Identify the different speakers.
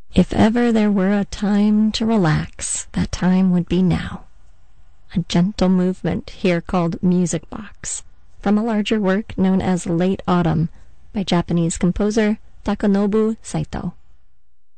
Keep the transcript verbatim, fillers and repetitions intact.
Speaker 1: If ever there were a time to relax, that time would be now. A gentle movement here called Music Box, from a larger work known as Late Autumn by Japanese composer Takanobu Saito.